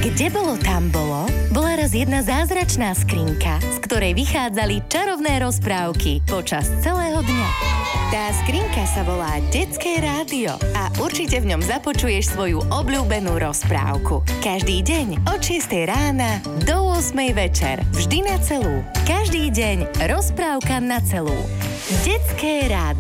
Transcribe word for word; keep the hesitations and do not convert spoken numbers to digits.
Kde bolo, tam bolo, bola raz jedna zázračná skrinka, z ktorej vychádzali čarovné rozprávky počas celého dňa. Tá skrinka sa volá Detské rádio a určite v ňom započuješ svoju obľúbenú rozprávku. Každý deň od šiestej rána do ôsmej večer. Vždy na celú. Každý deň rozprávka na celú. Detské rádio.